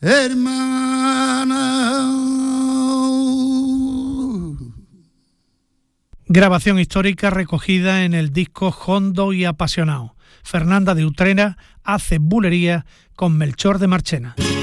hermana. Grabación histórica recogida en el disco Jondo y Apasionado. Fernanda de Utrera hace bulería con Melchor de Marchena.